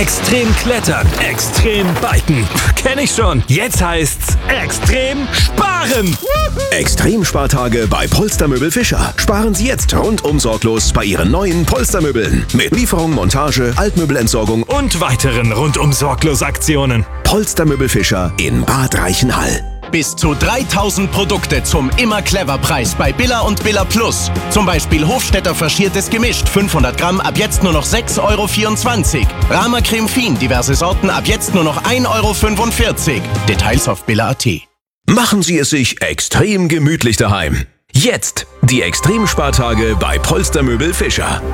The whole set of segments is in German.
Extrem klettern, extrem biken. Kenn ich schon. Jetzt heißt's extrem sparen. Extrem-Spartage bei Polstermöbel Fischer. Sparen Sie jetzt rundum sorglos bei Ihren neuen Polstermöbeln. Mit Lieferung, Montage, Altmöbelentsorgung Und weiteren rundum sorglos Aktionen. Polstermöbel Fischer in Bad Reichenhall. Bis zu 3000 Produkte zum Immer-Clever-Preis bei Billa und Billa Plus. Zum Beispiel Hofstetter faschiertes Gemischt, 500 Gramm, ab jetzt nur noch 6,24 €. Rama Creme Fien, diverse Sorten, ab jetzt nur noch 1,45 €. Details auf billa.at. Machen Sie es sich extrem gemütlich daheim. Jetzt die Extrem-Spartage bei Polstermöbel Fischer.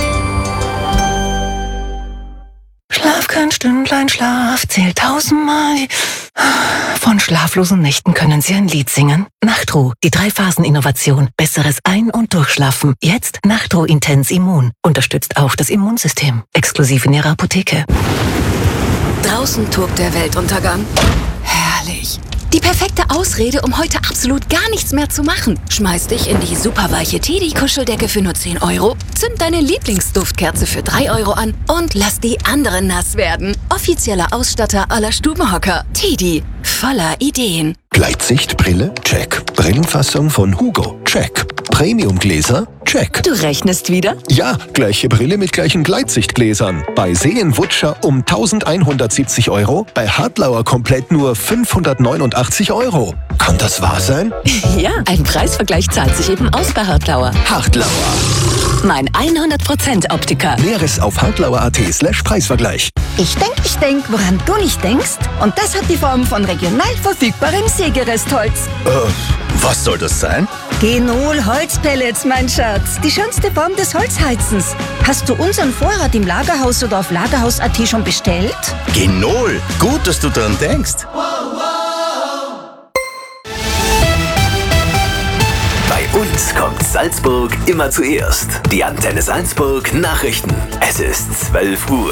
Schlaf kein Stündlein Schlaf, zählt 1000-mal. Von schlaflosen Nächten können Sie ein Lied singen. Nachtruh, die 3-Phasen-Innovation. Besseres Ein- und Durchschlafen. Jetzt Nachtruh Intens Immun. Unterstützt auch das Immunsystem. Exklusiv in Ihrer Apotheke. Draußen tobt der Weltuntergang. Herrlich. Die perfekte Ausrede, um heute absolut gar nichts mehr zu machen. Schmeiß dich in die superweiche Teddy-Kuscheldecke für nur 10 €, zünd deine Lieblingsduftkerze für 3 € an und lass die anderen nass werden. Offizieller Ausstatter aller Stubenhocker. Teddy, voller Ideen. Gleitsichtbrille? Check. Brillenfassung von Hugo? Check. Premiumgläser? Check. Du rechnest wieder? Ja, gleiche Brille mit gleichen Gleitsichtgläsern. Bei Seen-Wutscher um 1170 €, bei Hartlauer komplett nur 589 €. Kann das wahr sein? Ja, ein Preisvergleich zahlt sich eben aus bei Hartlauer. Hartlauer. Mein 100% Optiker. Näheres auf hartlauer.at/Preisvergleich. Ich denk, woran du nicht denkst. Und das hat die Form von regional verfügbarem Sägerestholz. Was soll das sein? Genol Holzpellets, mein Schatz. Die schönste Form des Holzheizens. Hast du unseren Vorrat im Lagerhaus oder auf lagerhaus.at schon bestellt? Genol. Gut, dass du dran denkst. Bei uns kommt Salzburg immer zuerst. Die Antenne Salzburg Nachrichten. Es ist 12 Uhr.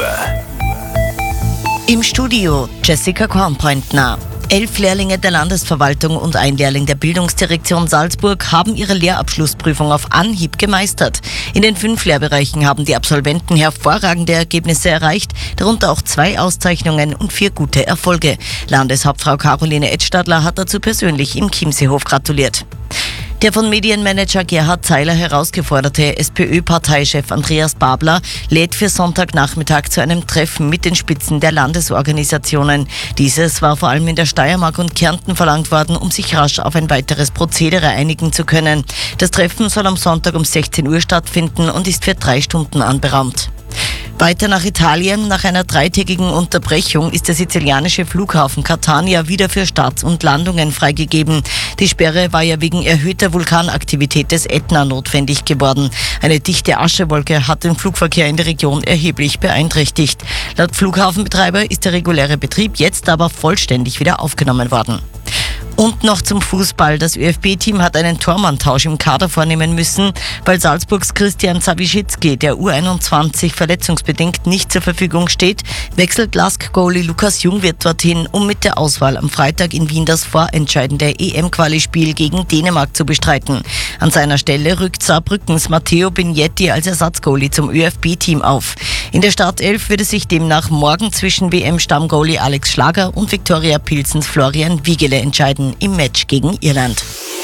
Im Studio Jessica Kornpointner. 11 Lehrlinge der Landesverwaltung und ein Lehrling der Bildungsdirektion Salzburg haben ihre Lehrabschlussprüfung auf Anhieb gemeistert. In den 5 Lehrbereichen haben die Absolventen hervorragende Ergebnisse erreicht, darunter auch 2 Auszeichnungen und 4 gute Erfolge. Landeshauptfrau Caroline Edstadler hat dazu persönlich im Chiemseehof gratuliert. Der von Medienmanager Gerhard Zeiler herausgeforderte SPÖ-Parteichef Andreas Babler lädt für Sonntagnachmittag zu einem Treffen mit den Spitzen der Landesorganisationen. Dieses war vor allem in der Steiermark und Kärnten verlangt worden, um sich rasch auf ein weiteres Prozedere einigen zu können. Das Treffen soll am Sonntag um 16 Uhr stattfinden und ist für 3 Stunden anberaumt. Weiter nach Italien. Nach einer 3-tägigen Unterbrechung ist der sizilianische Flughafen Catania wieder für Starts und Landungen freigegeben. Die Sperre war ja wegen erhöhter Vulkanaktivität des Ätna notwendig geworden. Eine dichte Aschewolke hat den Flugverkehr in der Region erheblich beeinträchtigt. Laut Flughafenbetreiber ist der reguläre Betrieb jetzt aber vollständig wieder aufgenommen worden. Und noch zum Fußball. Das ÖFB-Team hat einen Tormanntausch im Kader vornehmen müssen, weil Salzburgs Christian Zawischitzki, der U21 verletzungsbedingt nicht zur Verfügung steht, wechselt Lask-Goalie Lukas Jungwirth dorthin, um mit der Auswahl am Freitag in Wien das vorentscheidende EM-Quali-Spiel gegen Dänemark zu bestreiten. An seiner Stelle rückt Saarbrückens Matteo Bignetti als Ersatzgoalie zum ÖFB-Team auf. In der Startelf würde sich demnach morgen zwischen WM-Stammgoalie Alex Schlager und Viktoria Pilsens Florian Wiegele entscheiden im Match gegen Irland.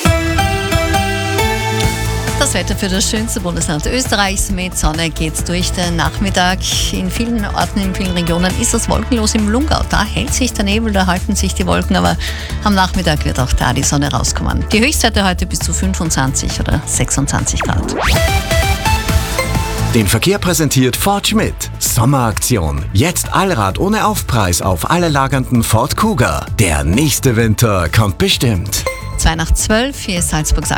Das Wetter für das schönste Bundesland Österreichs. Mit Sonne geht's durch den Nachmittag. In vielen Orten, in vielen Regionen ist es wolkenlos. Im Lungau, da hält sich der Nebel, da halten sich die Wolken, aber am Nachmittag wird auch da die Sonne rauskommen. Die Höchstwerte heute bis zu 25 oder 26 Grad. Den Verkehr präsentiert Ford Schmidt. Sommeraktion. Jetzt Allrad ohne Aufpreis auf alle lagernden Ford Kuga. Der nächste Winter kommt bestimmt. 2 nach 12, hier ist Salzburg.